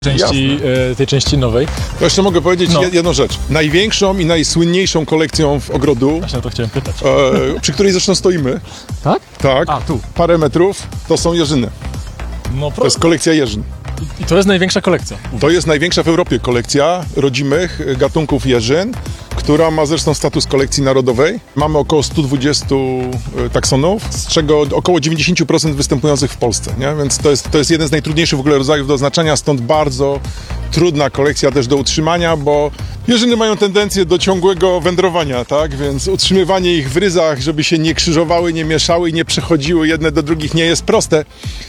tej części nowej. To jeszcze mogę powiedzieć jedną rzecz. Największą i najsłynniejszą kolekcją w ogrodu, Właśnie o to chciałem pytać. przy której zresztą stoimy, Tak? tak, A, tu. parę metrów, to są jeżyny. No To jest kolekcja jeżyn. I to jest największa kolekcja. To jest największa w Europie kolekcja rodzimych gatunków jeżyn, która ma zresztą status kolekcji narodowej. Mamy około 120 taksonów, z czego około 90% występujących w Polsce, nie? Więc to jest jeden z najtrudniejszych w ogóle rodzajów do oznaczania, stąd bardzo trudna kolekcja też do utrzymania, bo jeżyny mają tendencję do ciągłego wędrowania, tak? Więc utrzymywanie ich w ryzach, żeby się nie krzyżowały, nie mieszały i nie przechodziły jedne do drugich, nie jest proste.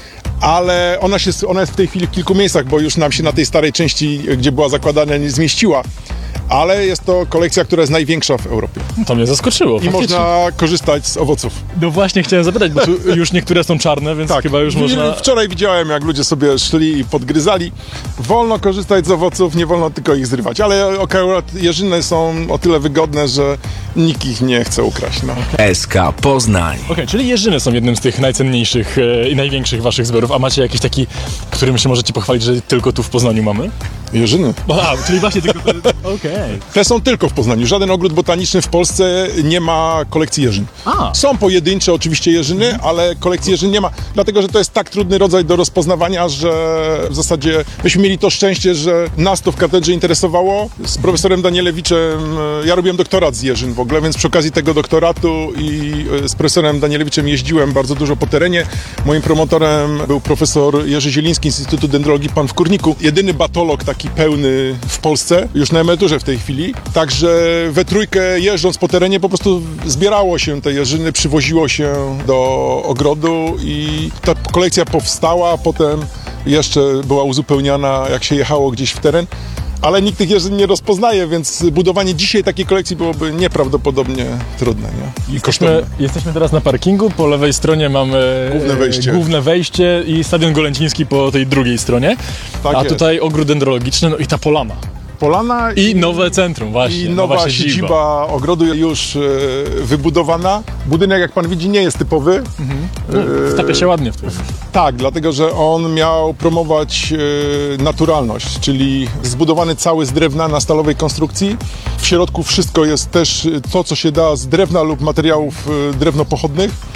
Ale ona jest w tej chwili w kilku miejscach, bo już nam się na tej starej części, gdzie była zakładana, nie zmieściła. Ale jest to kolekcja, która jest największa w Europie. No to mnie zaskoczyło. I można korzystać z owoców. No właśnie chciałem zapytać, bo tu już niektóre są czarne, więc chyba już można... Wczoraj widziałem, jak ludzie sobie szli i podgryzali. Wolno korzystać z owoców, nie wolno tylko ich zrywać. Ale akurat jeżyny są o tyle wygodne, że nikt ich nie chce ukraść. No. SK Poznań. Okej, czyli jeżyny są jednym z tych najcenniejszych i największych waszych zbiorów. A macie jakiś taki, którym się możecie pochwalić, że tylko tu w Poznaniu mamy? Jeżyny. A, czyli właśnie tylko... Okej. Te są tylko w Poznaniu. Żaden ogród botaniczny w Polsce nie ma kolekcji jeżyn. A. Są pojedyncze oczywiście jeżyny, ale kolekcji jeżyn nie ma, dlatego że to jest tak trudny rodzaj do rozpoznawania, że w zasadzie myśmy mieli to szczęście, że nas to w katedrze interesowało. Z profesorem Danielewiczem, ja robiłem doktorat z jeżyn w ogóle, więc przy okazji tego doktoratu i z profesorem Danielewiczem jeździłem bardzo dużo po terenie. Moim promotorem był profesor Jerzy Zieliński z Instytutu Dendrologii Pan w Kurniku. Jedyny batolog taki pełny w Polsce, już na emeryturze w tej chwili. Także we trójkę jeżdżąc po terenie po prostu zbierało się te jeżyny, przywoziło się do ogrodu i ta kolekcja powstała, potem jeszcze była uzupełniana, jak się jechało gdzieś w teren. Ale nikt tych jeżyn nie rozpoznaje, więc budowanie dzisiaj takiej kolekcji byłoby nieprawdopodobnie trudne, nie? I kosztowne. Jesteśmy teraz na parkingu, po lewej stronie mamy główne wejście i Stadion Golęciński po tej drugiej stronie, Tak a jest. tutaj ogród dendrologiczny, no i ta polana. Polana I nowe centrum właśnie, i nowa siedziba ogrodu już wybudowana. Budynek, jak pan widzi, nie jest typowy. Wstawia się ładnie w to. Tak, dlatego że on miał promować naturalność, czyli zbudowany cały z drewna na stalowej konstrukcji. W środku wszystko jest też to, co się da z drewna lub materiałów drewnopochodnych.